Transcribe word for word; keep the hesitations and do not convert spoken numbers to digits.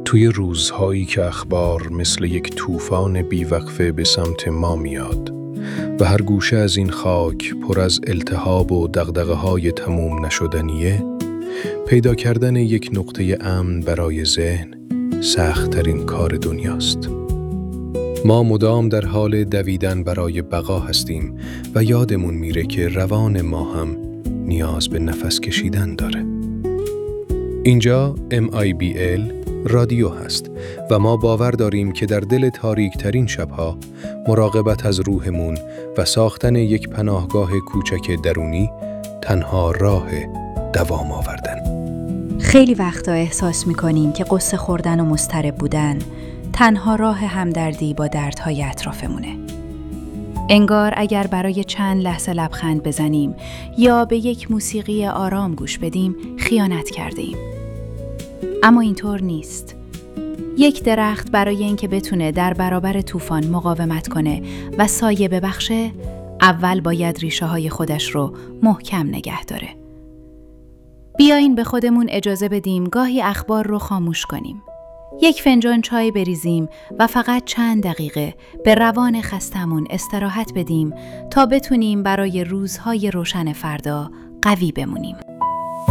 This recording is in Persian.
توی روزهایی که اخبار مثل یک طوفان بیوقفه به سمت ما میاد و هر گوشه از این خاک پر از التهاب و دغدغه‌های تموم نشدنیه، پیدا کردن یک نقطه امن برای ذهن سخت‌ترین کار دنیاست. ما مدام در حال دویدن برای بقا هستیم و یادمون میره که روان ما هم نیاز به نفس کشیدن داره. اینجا ام آی بی ال رادیو هست و ما باور داریم که در دل تاریک ترین شبها مراقبت از روحمون و ساختن یک پناهگاه کوچک درونی تنها راه دوام آوردن. خیلی وقتا احساس می‌کنیم که قصه خوردن و مضطرب بودن تنها راه همدردی با دردهای اطرافمونه. انگار اگر برای چند لحظه لبخند بزنیم یا به یک موسیقی آرام گوش بدیم خیانت کردیم. اما اینطور نیست. یک درخت برای اینکه بتونه در برابر طوفان مقاومت کنه و سایه ببخشه، اول باید ریشه های خودش رو محکم نگه داره. بیاین به خودمون اجازه بدیم گاهی اخبار رو خاموش کنیم. یک فنجان چای بریزیم و فقط چند دقیقه به روان خستمون استراحت بدیم تا بتونیم برای روزهای روشن فردا قوی بمونیم.